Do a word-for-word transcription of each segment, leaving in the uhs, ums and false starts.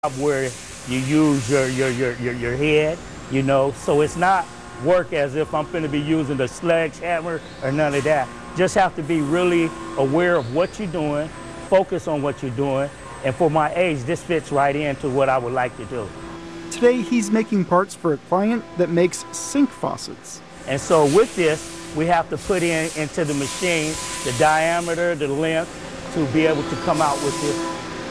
where you use your, your, your, your, your head, you know, so it's not work as if I'm going to be using the sledgehammer or none of that. Just have to be really aware of what you're doing, focus on what you're doing, and for my age, this fits right into what I would like to do. Today, he's making parts for a client that makes sink faucets. And so with this, we have to put in into the machine the diameter, the length, to be able to come out with this.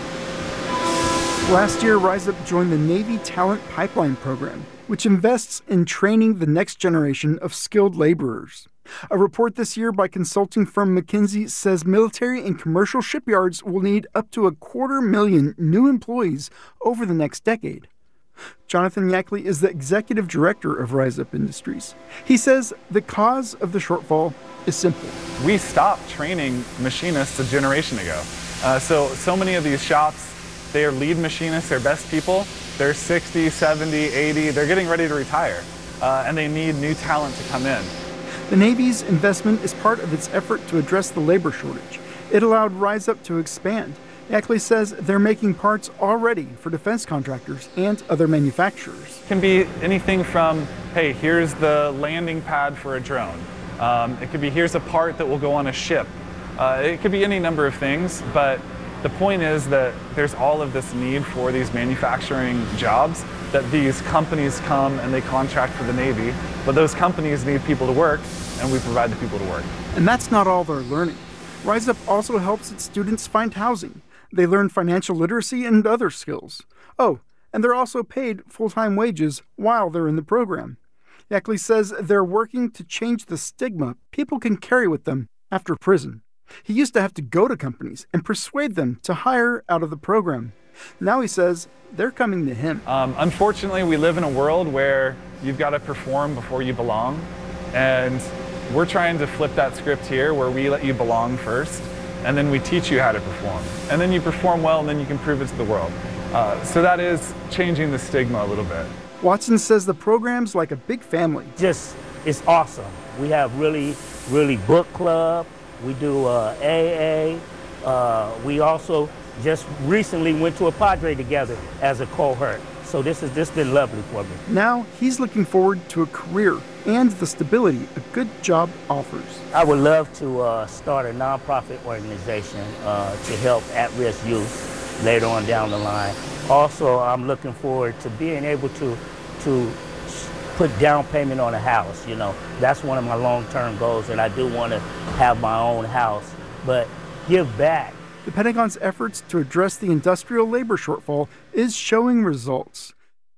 Last year, RiseUp joined the Navy Talent Pipeline Program, which invests in training the next generation of skilled laborers. A report this year by consulting firm McKinsey says military and commercial shipyards will need up to a quarter million new employees over the next decade. Jonathan Yackley is the executive director of RiseUp Industries. He says the cause of the shortfall is simple. We stopped training machinists a generation ago. Uh, so, so many of these shops, they are lead machinists, they're best people. They're sixty, seventy, eighty, they're getting ready to retire, uh, and they need new talent to come in. The Navy's investment is part of its effort to address the labor shortage. It allowed RiseUp to expand. Yackley says they're making parts already for defense contractors and other manufacturers. It can be anything from, hey, here's the landing pad for a drone. Um, it could be, here's a part that will go on a ship. Uh, it could be any number of things, but the point is that there's all of this need for these manufacturing jobs, that these companies come and they contract for the Navy, but those companies need people to work, and we provide the people to work. And that's not all they're learning. RiseUp also helps its students find housing. They learn financial literacy and other skills. Oh, and they're also paid full-time wages while they're in the program. Yackley says they're working to change the stigma people can carry with them after prison. He used to have to go to companies and persuade them to hire out of the program. Now he says they're coming to him. Um, unfortunately, we live in a world where you've got to perform before you belong. And we're trying to flip that script here where we let you belong first, and then we teach you how to perform. And then you perform well, and then you can prove it to the world. Uh, so that is changing the stigma a little bit. Watson says the program's like a big family. Just, it's awesome. We have really, really book club. We do uh, A A. Uh, we also just recently went to a Padre together as a cohort. So this has just been lovely for me. Now he's looking forward to a career and the stability a good job offers. I would love to uh, start a nonprofit organization uh, to help at-risk youth later on down the line. Also, I'm looking forward to being able to to put down payment on a house. You know, that's one of my long-term goals, and I do want to have my own house, but give back. The Pentagon's efforts to address the industrial labor shortfall is showing results.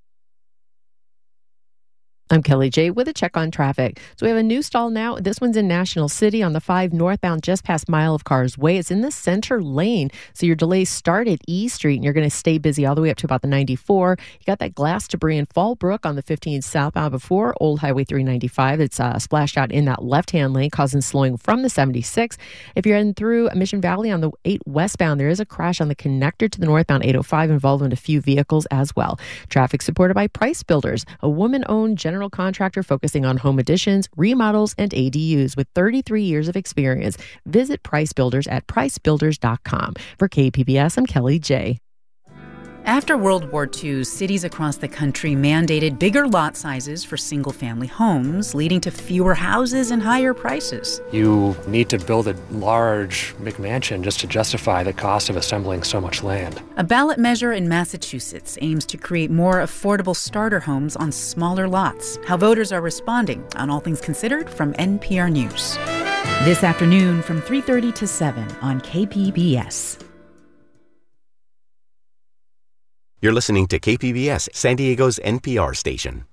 I'm Kelly J with a check on traffic. So we have a new stall now. This one's in National City on the five northbound just past Mile of Cars Way. It's in the center lane. So your delays start at E Street and you're going to stay busy all the way up to about the ninety-four. You got that glass debris in Fallbrook on the fifteen southbound before Old Highway three ninety-five. It's uh, splashed out in that left-hand lane, causing slowing from the seventy-six. If you're heading through Mission Valley on the eight westbound, there is a crash on the connector to the northbound eight oh five involving a few vehicles as well. Traffic supported by Price Builders, a woman-owned general contractor focusing on home additions, remodels, and A D Us with thirty-three years of experience. Visit Price Builders at price builders dot com. For K P B S, I'm Kelly J. After World War Two, cities across the country mandated bigger lot sizes for single-family homes, leading to fewer houses and higher prices. You need to build a large McMansion just to justify the cost of assembling so much land. A ballot measure in Massachusetts aims to create more affordable starter homes on smaller lots. How voters are responding on All Things Considered from N P R News. This afternoon from three thirty to seven on K P B S. You're listening to K P B S, San Diego's N P R station.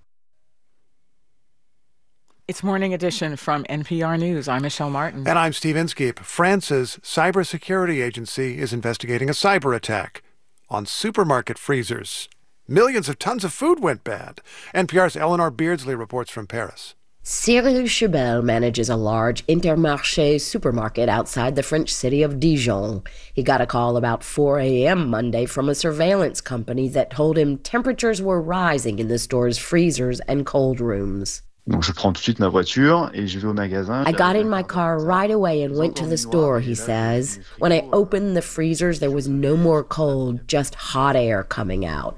It's Morning Edition from N P R News. I'm Michelle Martin. And I'm Steve Inskeep. France's cybersecurity agency is investigating a cyber attack on supermarket freezers. Millions of tons of food went bad. N P R's Eleanor Beardsley reports from Paris. Cyril Chubel manages a large Intermarché supermarket outside the French city of Dijon. He got a call about four a.m. Monday from a surveillance company that told him temperatures were rising in the store's freezers and cold rooms. Donc je prends tout de suite ma voiture et je vais au magasin. I got in my car right away and went to the store, he says. When I opened the freezers, there was no more cold, just hot air coming out.